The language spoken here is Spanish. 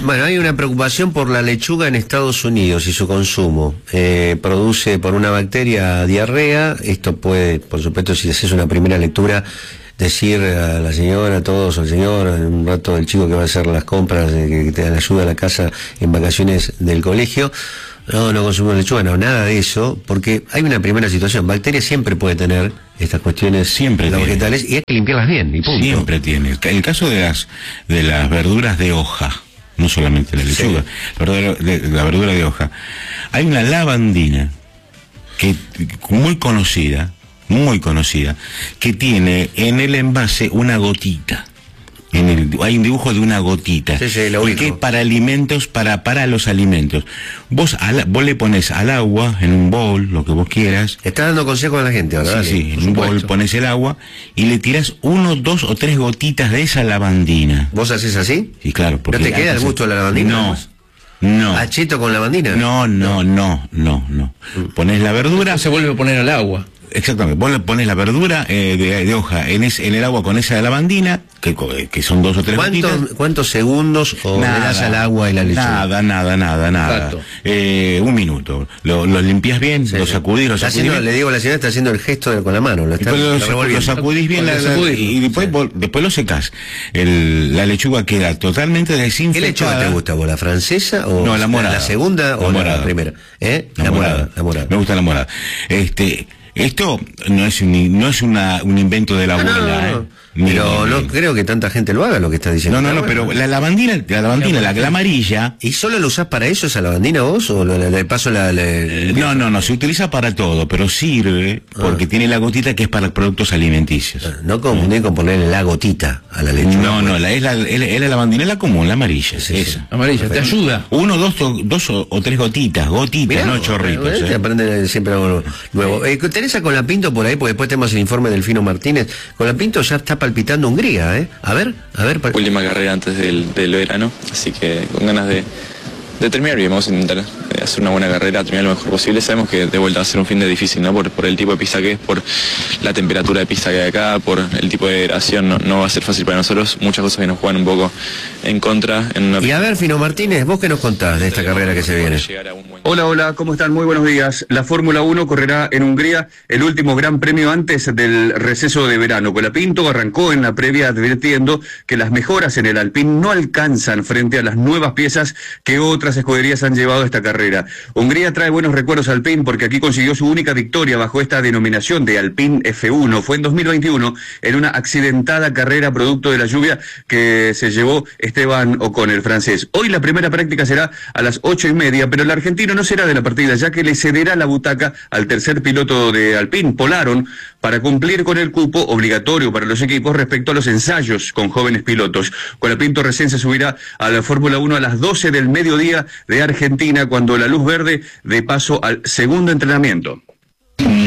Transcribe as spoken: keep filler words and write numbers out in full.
Bueno, hay una preocupación por la lechuga en Estados Unidos y su consumo. Eh, produce por una bacteria diarrea. Esto puede, por supuesto, si haces una primera lectura, decir a la señora, a todos, al señor, en un rato el chico que va a hacer las compras, eh, que te da la ayuda a la casa en vacaciones del colegio, no, no consumimos lechuga, no, nada de eso, porque hay una primera situación. Bacterias siempre puede tener estas cuestiones, siempre los tiene. vegetales, y hay que limpiarlas bien, y punto. Siempre tiene. El caso de las de las verduras de hoja, no solamente la lechuga, sí. la, verdura de, la verdura de hoja, hay una lavandina que muy conocida, muy conocida, que tiene en el envase una gotita. En el, hay un dibujo de una gotita, sí, sí, lo ubico. Que para alimentos, para para los alimentos. Vos, al, vos le pones al agua, en un bowl, lo que vos quieras. Estás dando consejos a la gente ahora. Sí, sí, en un bowl pones el agua y le tirás uno, dos o tres gotitas de esa lavandina. ¿Vos haces así? Sí, claro. ¿No te queda el gusto de la lavandina? No. No. ¿Achito con lavandina? No, no, no, no, no. Mm. Pones la verdura. No se vuelve a poner al agua. Exactamente, vos le pones la verdura eh, de, de hoja en, es, en el agua con esa lavandina, que, que son dos o tres ¿Cuántos, gotitas. ¿Cuántos segundos o nada, le das al agua y la lechuga? Nada, nada, nada, nada. Eh, un minuto. Lo, lo limpias bien, sí, lo sacudís, lo sacudís haciendo, bien. Le digo a la señora, está haciendo el gesto de, con la mano. Lo, está, lo, lo, lo sacudís bien la, la, y después, sí. después lo secás. El, la lechuga queda totalmente desinfectada. ¿Qué lechuga te gusta vos? ¿La francesa o no, la morada? ¿La segunda la o morada. la primera? ¿Eh? La, la morada. morada. La morada. Me gusta la morada. Este... Esto no es un, no es una, un invento de la abuela, no, no, no. ¿eh? Pero ni, no ni. creo que tanta gente lo haga, lo que está diciendo. No, no, no, bueno. pero la lavandina, la lavandina, la, la amarilla. ¿Y solo lo usás para eso, esa lavandina vos? ¿O de paso la, la, la... No, no, no, se utiliza para todo, pero sirve porque ah. tiene la gotita que es para productos alimenticios. Ah, no confundir con ponerle la gotita a la lechuga. No, no, la, es, la, es, es la lavandina la común, la amarilla, es esa. Amarilla, ¿te ayuda? Uno, dos, dos o, o tres gotitas, gotitas, mirá, no chorritos. Te eh. aprenden siempre algo nuevo. Eh, Teresa con la Pinto por ahí, porque después tenemos el informe del Fino Martínez. Con la Pinto ya está palpitando Hungría, ¿eh? A ver, a ver. Última carrera antes del, del verano, así que con ganas de, de terminar bien. Vamos a intentar hacer una buena carrera, terminar lo mejor posible. Sabemos que de vuelta va a ser un fin de difícil, ¿no? Por, por el tipo de pista que es, por la temperatura de pista que hay acá, por el tipo de gradación, no, no va a ser fácil para nosotros. Muchas cosas que nos juegan un poco en contra. En una... Y a ver, Fino Martínez, ¿vos qué nos contás de esta carrera que se viene? Hola, hola, ¿cómo están? Muy buenos días. La Fórmula uno correrá en Hungría el último gran premio antes del receso de verano. Colapinto arrancó en la previa advirtiendo que las mejoras en el Alpine no alcanzan frente a las nuevas piezas que otras escuderías han llevado a esta carrera. Hungría trae buenos recuerdos al Alpine porque aquí consiguió su única victoria bajo esta denominación de Alpine F uno. Fue en dos mil veintiuno en una accidentada carrera producto de la lluvia que se llevó Esteban Ocon, el francés. Hoy la primera práctica será a las ocho y media, pero el argentino no será de la partida, ya que le cederá la butaca al tercer piloto de Alpine, Paul Aron, para cumplir con el cupo obligatorio para los equipos respecto a los ensayos con jóvenes pilotos. Colapinto recién se subirá a la Fórmula uno a las doce del mediodía de Argentina, cuando la luz verde dé paso al segundo entrenamiento.